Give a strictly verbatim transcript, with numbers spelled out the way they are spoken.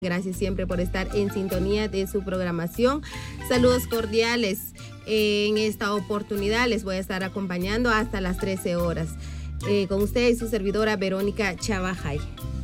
Gracias siempre por estar en sintonía de su programación. Saludos cordiales. En esta oportunidad les voy a estar acompañando hasta las trece horas. Eh, con ustedes su servidora Verónica Chavajay.